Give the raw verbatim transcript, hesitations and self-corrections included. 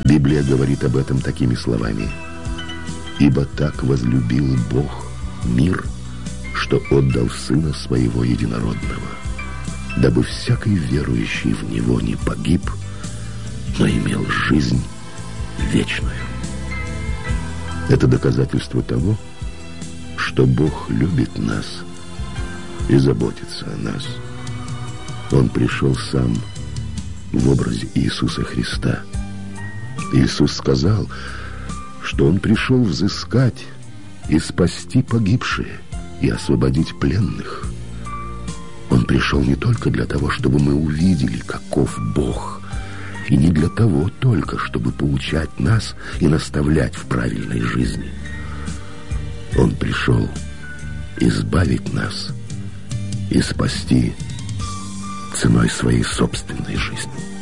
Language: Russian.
Библия говорит об этом такими словами: «Ибо так возлюбил Бог мир, что отдал Сына Своего Единородного, дабы всякий верующий в Него не погиб, но имел жизнь вечную». Это доказательство того, что Бог любит нас и заботится о нас. Он пришел сам в образе Иисуса Христа. Иисус сказал, что Он пришел взыскать и спасти погибшие, и освободить пленных. Он пришел не только для того, чтобы мы увидели, каков Бог, и не для того только, чтобы поучать нас и наставлять в правильной жизни. Он пришел избавить нас и спасти ценой своей собственной жизни.